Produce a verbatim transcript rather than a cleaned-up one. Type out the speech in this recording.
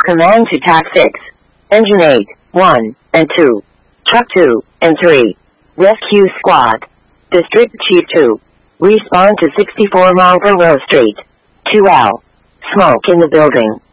Command to Tac six. Engine eight, one, and two. Truck two, and three. Rescue Squad. District Chief two. Respawn to sixty-four Marlborough Street. two L. Smoke in the building.